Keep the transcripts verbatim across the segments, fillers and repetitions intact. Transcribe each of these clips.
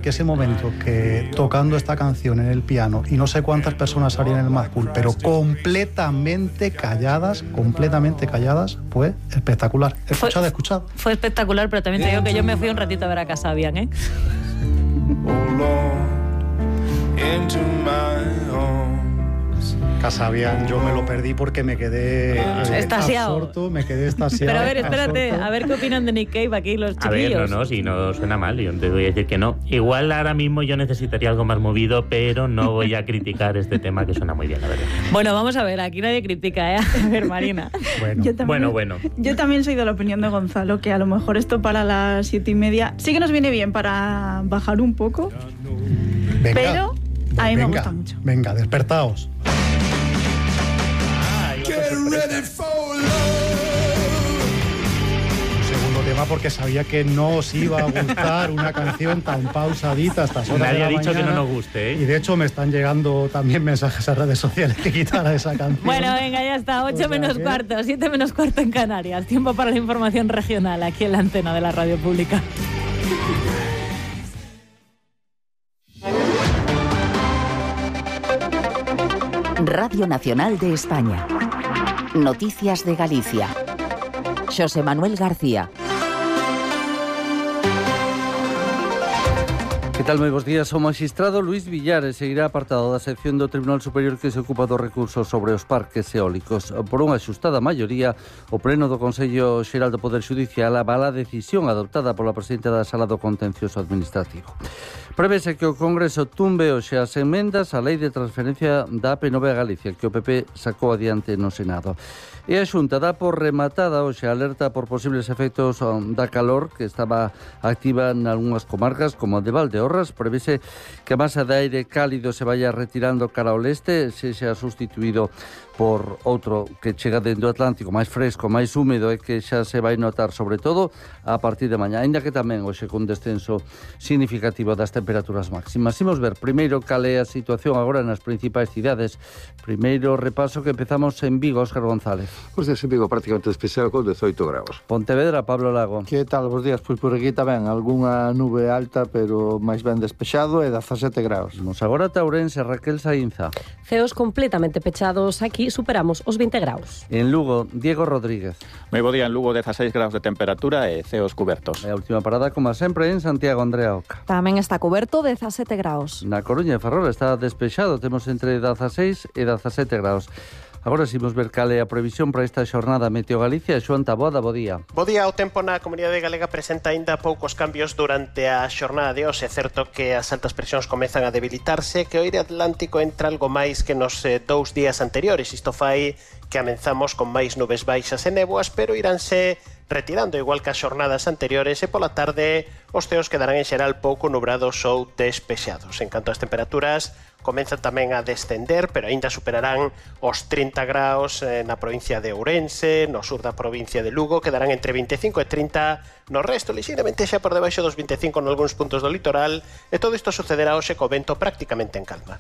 que ese momento que tocando esta canción en el piano y no sé cuántas personas había en el Mad Cool, pero completamente calladas, completamente calladas, fue espectacular. Escuchad, fue, escuchad. Fue espectacular, pero también te digo que yo me fui un ratito a ver a Kasabian, ¿eh? Kasabian, yo me lo perdí porque me quedé eh, estasiado. absorto, me quedé estasiado. Pero a ver, espérate, absorto. a ver qué opinan de Nick Cave aquí los chiquillos. A ver, no, no, si no suena mal, yo te voy a decir que no. Igual ahora mismo yo necesitaría algo más movido, pero no voy a criticar este tema que suena muy bien, la verdad. Bueno, vamos a ver, aquí nadie critica, ¿eh? A ver, Marina. Bueno, yo también, bueno, bueno. Yo también soy de la opinión de Gonzalo, que a lo mejor esto para las siete y media sí que nos viene bien para bajar un poco, venga, pero a mí venga, me gusta mucho. Venga, despertaos. Tema porque sabía que no os iba a gustar una canción tan pausadita a estas horas. Nadie de la ha dicho mañana. que no nos guste, ¿eh? Y de hecho me están llegando también mensajes a redes sociales que quitara esa canción. Bueno, venga, ya está, ocho O sea menos que... cuarto, siete menos cuarto en Canarias. Tiempo para la información regional aquí en la antena de la radio pública. Radio Nacional de España. Noticias de Galicia. Xosé Manuel García. Que tal, moi bons días. O magistrado Luís Villares seguirá apartado da sección do Tribunal Superior que se ocupa dos recursos sobre os parques eólicos. Por unha axustada maioría, o Pleno do Consello Xeral do Poder Xudicial avala a decisión adoptada pola presidenta da Sala do Contencioso Administrativo. Prevese que o Congreso tumbe hoxe as emendas á Lei de Transferencia da A P nove a Galicia, que o P P sacou adiante no Senado. E a Xunta dá por rematada hoxe a alerta por posibles efectos da calor que estaba activa en algunhas comarcas, como a de Valdeorras. Prevese que a masa de aire cálido se vaya retirando cara ao leste, se xa sustituído por outro que chega dentro do Atlántico, máis fresco, máis húmedo, e que xa se vai notar sobre todo a partir de mañá, ainda que tamén hoxe con descenso significativo das temperaturas máximas. Imos ver primeiro cal é a situación agora nas principais cidades. Primeiro repaso que empezamos en Vigo, Óscar González. Pois en Vigo prácticamente despexado con dezoito graus. Pontevedra, Pablo Lago. Que tal, bos días? Pois por aquí tamén algunha nube alta, pero máis ben despexado, e dezasete graus. Vamos agora a Ourense, Raquel Saínza. Ceos completamente pechados, aquí superamos os veinte graus. En Lugo, Diego Rodríguez. Moi bo día en Lugo, dezaseis graus de temperatura e ceos cubertos. E a última parada, como sempre, en Santiago, Andrea Oca. Tamén está cuberto, dezasete graus. Na Coruña e Ferrol está despexado, temos entre dezaseis e dezasete graus. Agora imos ver cal é a previsión para esta xornada Meteo Galicia. Xoan Taboada, bo día. Bo día, o tempo na Comunidade Galega presenta aínda poucos cambios durante a xornada de hoxe. É certo que as altas presións comezan a debilitarse, que o aire atlántico entra algo máis que nos eh, dous días anteriores. Isto fai que amenzamos con máis nubes baixas e néboas, pero iránse retirando igual que as xornadas anteriores, e pola tarde os ceos quedarán en xeral pouco nubrados ou despexados. En canto ás temperaturas, comenzan tamén a descender, pero aínda superarán os trinta graus na provincia de Ourense, no sur da provincia de Lugo, quedarán entre vinte e cinco e trinta no resto, lixeiramente xa por debaixo dos vinte e cinco nalgúns puntos do litoral, e todo isto sucederá hoxe co vento prácticamente en calma.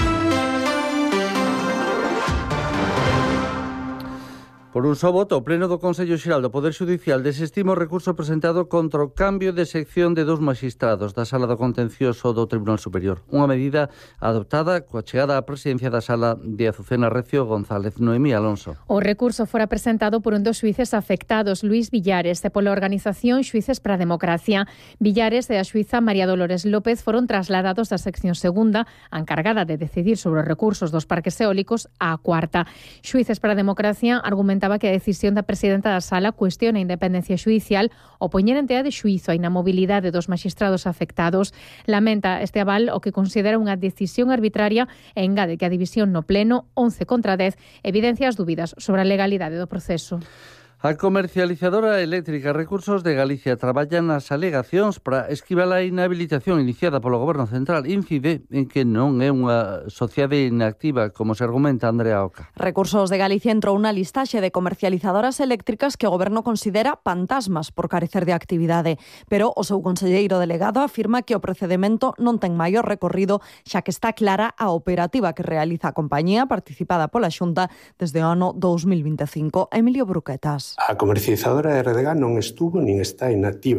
Por un só voto, o Pleno do Consello Xeral do Poder Xudicial desestima o recurso presentado contra o cambio de sección de dos magistrados da Sala do Contencioso do Tribunal Superior. Unha medida adoptada coa chegada á presidencia da Sala de Azucena Recio González. Noemí Alonso. O recurso fora presentado por un dos xuíces afectados, Luís Villares, e pola organización Xuíces para a Democracia. Villares e a xuíza María Dolores López foron trasladados da sección segunda, a encargada de decidir sobre os recursos dos parques eólicos, á cuarta. Xuíces para a Democracia argumentaba que a decisión da presidenta da Sala cuestiona a independencia xudicial ao poñer en tea de xuízo a inamobilidade dos magistrados afectados. Lamenta este aval o que considera unha decisión arbitraria e engade que a división no Pleno, once contra dez, evidencia as dúbidas sobre a legalidade do proceso. A comercializadora eléctrica Recursos de Galicia traballa nas alegacións para esquivar a inhabilitación iniciada polo Goberno Central. Incide en que non é unha sociedade inactiva, como se argumenta Andrea Oca. Recursos de Galicia entrou unha listaxe de comercializadoras eléctricas que o Goberno considera fantasmas por carecer de actividade, pero o seu conselleiro delegado afirma que o procedimento non ten maior recorrido, xa que está clara a operativa que realiza a compañía participada pola Xunta desde o ano dous mil vinte e cinco. Emilio Bruquetas. A comercializadora R D G non estuvo nin está inactiva.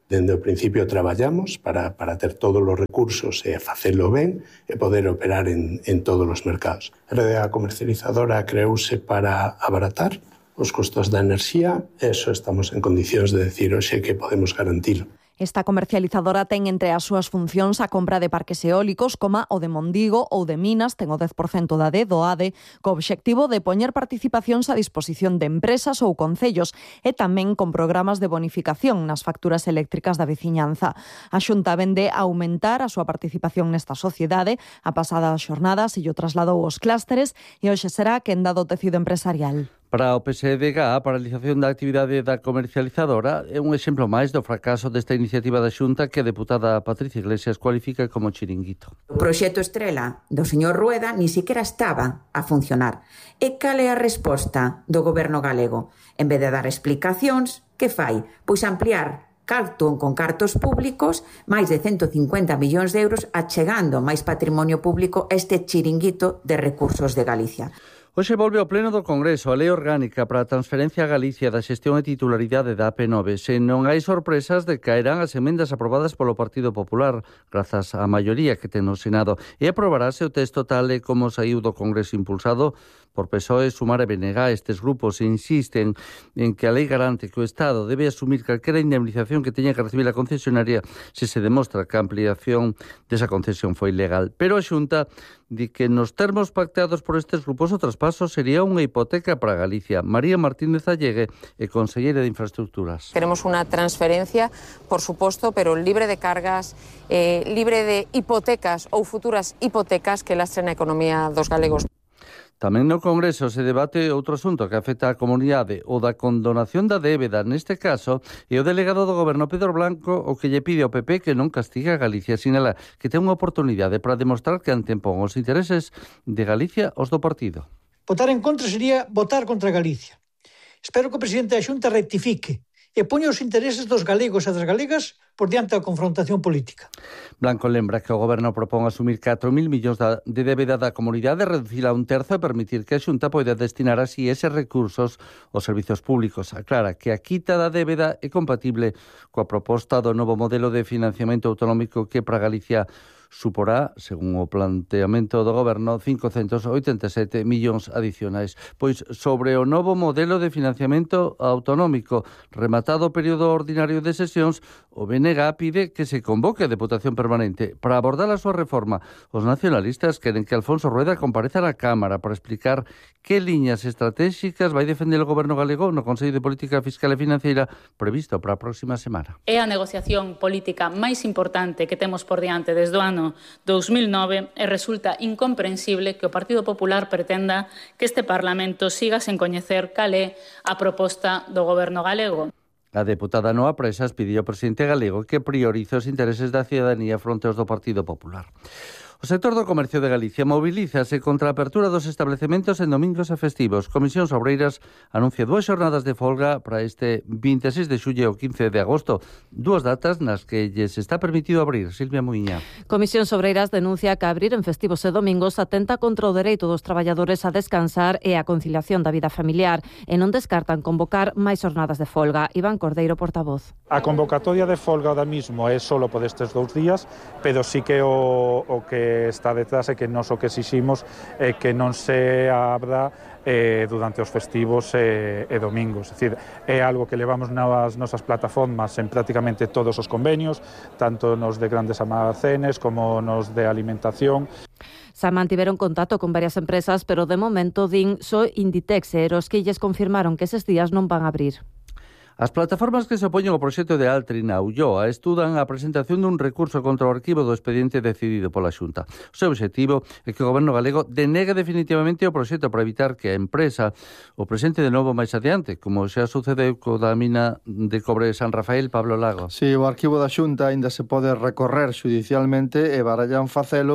Dende o principio traballamos para, para ter todos os recursos e facelo ben e poder operar en, en todos os mercados. A rede comercializadora creouse para abaratar os costos da enerxía e iso estamos en condicións de decir hoxe que podemos garantilo. Esta comercializadora ten entre as súas funcións a compra de parques eólicos como o de Mondigo ou de Minas, ten o dez por cento da D do A D, co obxectivo de poñer participacións a disposición de empresas ou concellos e tamén con programas de bonificación nas facturas eléctricas da veciñanza. A Xunta vende a aumentar a súa participación nesta sociedade. A pasada xornada se lle trasladou aos clústeres e hoxe será quen dá do tecido empresarial. Para o P S D G, a paralización da actividade da comercializadora é un exemplo máis do fracaso desta iniciativa da Xunta que a deputada Patricia Iglesias cualifica como chiringuito. O proxecto estrela do señor Rueda ni siquiera estaba a funcionar. E cal é a resposta do goberno galego? En vez de dar explicacións, que fai? Pois ampliar cartón con cartos públicos, máis de ciento cincuenta millóns de euros, achegando máis patrimonio público a este chiringuito de recursos de Galicia. Hoxe volve ao Pleno do Congreso a Lei Orgánica para a transferencia a Galicia da xestión e titularidade da A P nove. Se non hai sorpresas, decaerán as emendas aprobadas polo Partido Popular, grazas á maioría que ten no Senado, e aprobarase o texto tal e como saiu do Congreso impulsado por P S O E, Sumar e B N G. Estes grupos insisten en que a lei garante que o Estado debe asumir calquera indemnización que teña que recibir a concesionaria se se demostra que a ampliación desa concesión foi legal. Pero a Xunta di que nos termos pactados por estes grupos o traspaso sería unha hipoteca para Galicia. María Martínez Allegue é conselleira de Infraestructuras. Queremos unha transferencia, por suposto, pero libre de cargas, eh, libre de hipotecas ou futuras hipotecas que lastren a economía dos galegos. Tamén no Congreso se debate outro asunto que afecta á comunidade, o da condonación da débeda. Neste caso, é o delegado do Goberno, Pedro Blanco, o que lle pide ao P P que non castiga a Galicia. Sinala que ten unha oportunidade para demostrar que antepón os intereses de Galicia os do partido. Votar en contra sería votar contra Galicia. Espero que o presidente da Xunta rectifique e poña os intereses dos galegos e das galegas por diante da confrontación política. Blanco lembra que o Goberno propón asumir catro mil millóns de débeda da comunidade, reducila a un terzo e permitir que a Xunta poida destinar así eses recursos aos servizos públicos. Aclara que a quita da débeda é compatible coa proposta do novo modelo de financiamento autonómico que para Galicia suporá, según o planteamento do Goberno, cincocentos oitenta e sete millóns adicionais. Pois sobre o novo modelo de financiamento autonómico, rematado o período ordinario de sesións, o B N G pide que se convoque a Deputación Permanente para abordar a súa reforma. Os nacionalistas queren que Alfonso Rueda compareza na Cámara para explicar que liñas estratégicas vai defender o Goberno galego no Consello de Política Fiscal e Financeira previsto para a próxima semana. É a negociación política máis importante que temos por diante desde o ano dos mil nove e resulta incomprensible que o Partido Popular pretenda que este Parlamento siga sen coñecer cal é a proposta do Goberno galego. A deputada Noa Presas pidiu ao presidente galego que priorice os intereses da cidadanía fronte aos do Partido Popular. O sector do comercio de Galicia mobilízase contra a apertura dos establecementos en domingos e festivos. Comisións Obreiras anuncia dúas xornadas de folga para este vinte e seis de xullo e quince de agosto, dúas datas nas que lles está permitido abrir. Silvia Muiña. Comisións Obreiras denuncia que abrir en festivos e domingos atenta contra o dereito dos traballadores a descansar e a conciliación da vida familiar e non descartan convocar máis xornadas de folga. Iván Cordeiro, portavoz. A convocatoria de folga ahora mismo é solo por estes dous días, pero sí que o, o que está detrás é que nos o que exiximos é que non se abra eh, durante os festivos e, e domingos. É dicir, é algo que levamos nas nosas plataformas en prácticamente todos os convenios, tanto nos de grandes almacenes como nos de alimentación. Xa mantiveron contacto con varias empresas, pero de momento din só Inditex e Eros que lles confirmaron que eses días non van a abrir. As plataformas que se opoñen ao proxecto de Altri na Ulloa estudan a presentación dun recurso contra o arquivo do expediente decidido pola Xunta. O seu obxectivo é que o Goberno galego denegue definitivamente o proxecto para evitar que a empresa o presente de novo máis adiante, como xa sucedeu co da mina de cobre de San Rafael, Pablo Lago. Si, o arquivo da Xunta aínda se pode recorrer xudicialmente e barallan facelo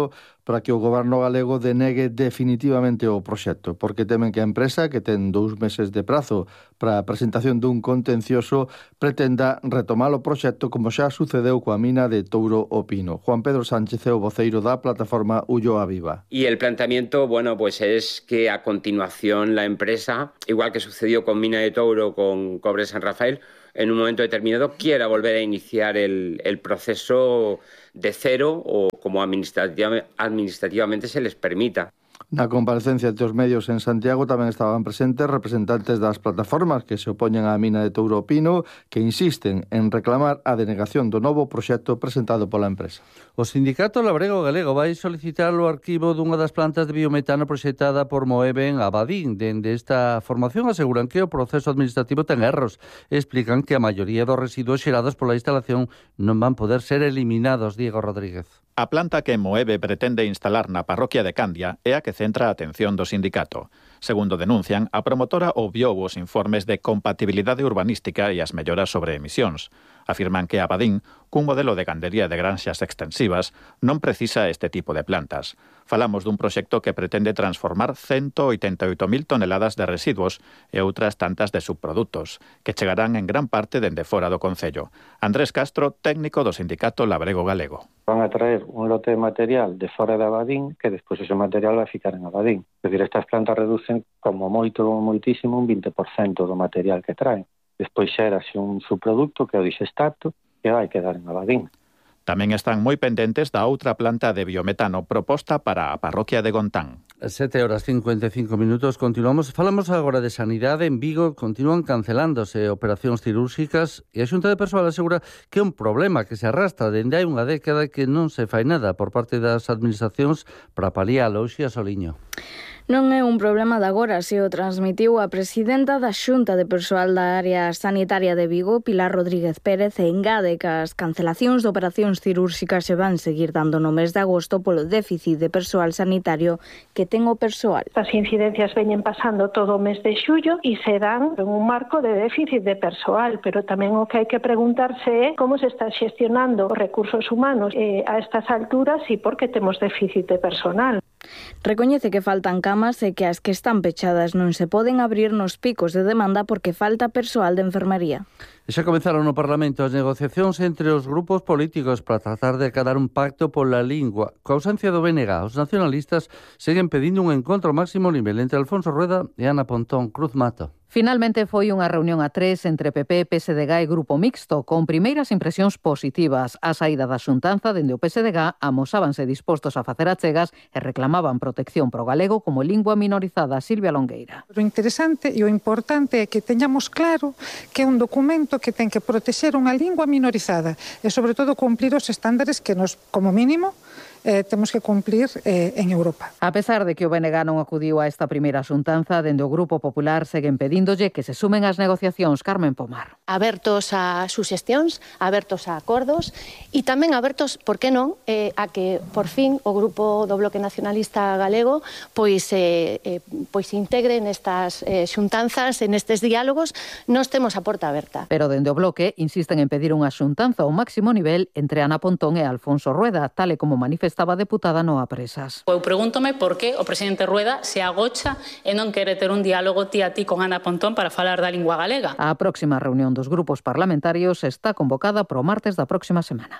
para que o goberno galego denegue definitivamente o proxecto, porque temen que a empresa, que ten dous meses de prazo para a presentación dun contencioso, pretenda retomar o proxecto como xa sucedeu coa mina de Touro o Pino. Juan Pedro Sánchez é o voceiro da plataforma Ulloa Viva. Y el planteamiento, bueno, pues es que a continuación la empresa, igual que sucedió con Mina de Touro, con Cobre San Rafael, en un momento determinado quiera volver a iniciar el, el proceso de cero o como administrativa, administrativamente se les permita. Na comparecencia ante os medios en Santiago tamén estaban presentes representantes das plataformas que se opoñen á mina de Touro Pino, que insisten en reclamar a denegación do novo proxecto presentado pola empresa. O sindicato Labrego Galego vai solicitar o arquivo dunha das plantas de biometano proxectada por Moeve en Abadín. Dende esta formación aseguran que o proceso administrativo ten erros. Explican que a maioría dos residuos xerados pola instalación non van poder ser eliminados. Diego Rodríguez. A planta que Moeve pretende instalar na parroquia de Candia é a que centra a atención do sindicato. Segundo denuncian, a promotora obviou os informes de compatibilidade urbanística e as melloras sobre emisións. Afirman que Abadín, cun modelo de gandería de granxas extensivas, non precisa este tipo de plantas. Falamos dun proxecto que pretende transformar ciento oitenta e oito mil toneladas de residuos e outras tantas de subprodutos, que chegarán en gran parte dende fora do concello. Andrés Castro, técnico do sindicato Labrego Galego. Van a traer un lote de material de fora de Abadín, que despois ese material vai ficar en Abadín. É dicir, estas plantas reducen como moito, moitísimo, un vinte por cento do material que traen. Despois xerase un subproducto que é o disestato que vai quedar en Abadín. Tamén están moi pendentes da outra planta de biometano proposta para a parroquia de Gontán. sete horas cincuenta e cinco minutos, continuamos. Falamos agora de sanidade. En Vigo continúan cancelándose operacións cirúrxicas e a Xunta de Persoal asegura que é un problema que se arrastra dende hai unha década que non se fai nada por parte das administracións para palialo. Oxía Soliño. Non é un problema de agora, se o transmitiu a presidenta da Xunta de Persoal da Área Sanitaria de Vigo, Pilar Rodríguez Pérez, e engade que as cancelacións de operacións cirúrxicas se van seguir dando no mes de agosto polo déficit de persoal sanitario que ten o persoal. As incidencias veñen pasando todo o mes de xullo e se dan en un marco de déficit de persoal, pero tamén o que hai que preguntarse é como se está xestionando os recursos humanos eh, a estas alturas e por que temos déficit de personal. Recoñece que faltan camas e que as que están pechadas non se poden abrir nos picos de demanda porque falta persoal de enfermería. E xa comenzaron no Parlamento as negociacións entre os grupos políticos para tratar de acadar un pacto pola lingua. Co ausencia do B N G, os nacionalistas seguen pedindo un encontro máximo nivel entre Alfonso Rueda e Ana Pontón Cruz Mato. Finalmente foi unha reunión a tres entre P P, P S D G e Grupo Mixto, con primeiras impresións positivas. A saída da xuntanza dende o P S D G amosábanse dispostos a facer achegas e reclamaban protección pro galego como lingua minorizada. Silvia Longueira. O interesante e o importante é que teñamos claro que é un documento que ten que protexer unha lingua minorizada e, sobre todo, cumplir os estándares que nos, como mínimo, Eh, temos que cumplir eh, en Europa. A pesar de que o B N G non acudiu a esta primeira xuntanza, dende o Grupo Popular seguen pedíndolle que se sumen ás negociacións. Carmen Pomar. Abertos a suxestións, abertos a acordos e tamén abertos, por que non, eh, a que por fin o Grupo do Bloque Nacionalista Galego pois, eh, eh, pois integre nestas eh, xuntanzas, nestes diálogos, nos temos a porta aberta. Pero dende o Bloque insisten en pedir unha xuntanza ao máximo nivel entre Ana Pontón e Alfonso Rueda, tal e como manifestaba estaba deputada no Apresas. Eu pregúntome por que o presidente Rueda se agocha e non quere ter un diálogo ti a ti con Ana Pontón para falar da lingua galega. A próxima reunión dos grupos parlamentarios está convocada para o martes da próxima semana.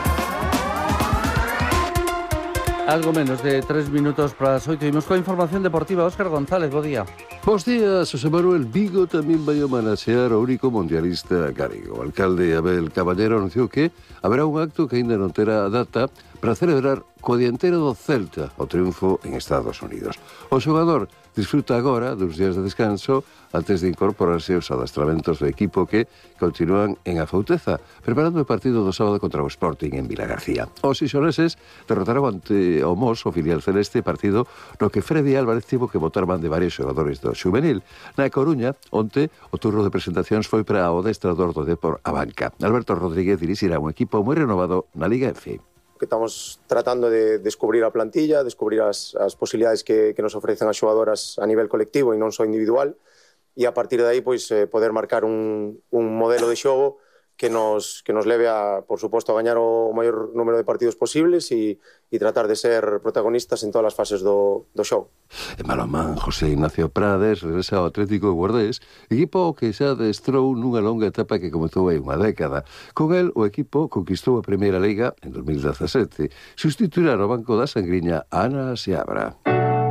Algo menos de tres minutos para as oito. Imos coa información deportiva. Óscar González, bo día. Bos días, José Manuel. Vigo tamén vai homenaxear o único mundialista galego. O alcalde Abel Caballero anunciou que haberá un acto que aínda non terá data para celebrar co dianteiro do Celta o triunfo en Estados Unidos. O xogador disfruta agora dos días de descanso antes de incorporarse aos adestramentos do equipo que continúan en Afouteza, preparando o partido do sábado contra o Sporting en Vilagarcía. Os isoneses derrotaron ante o Mos, o filial celeste, partido no que Freddy Álvarez tivo que botar man de varios xogadores do xuvenil. Na Coruña, onte, o turno de presentacións foi para o adestrador do Depor Abanca. Alberto Rodríguez dirixirá un equipo moi renovado na Liga F. Que estamos tratando de descubrir a plantilla, descubrir as, as posibilidades que, que nos ofrecen as xogadoras a nivel colectivo e non só individual, e a partir de aí pois, eh, poder marcar un, un modelo de xogo que nos, que nos leve a, por suposto, a gañar o maior número de partidos posibles e, e tratar de ser protagonistas en todas as fases do, do show. E Malomán, José Ignacio Prades regresa ao Atlético de Guardés, equipo que xa destrou nunha longa etapa que comezou hai unha década. Con el, o equipo conquistou a Primeira Liga en dos mil dezasete, sustituirá no banco da Sangriña a Ana Seabra.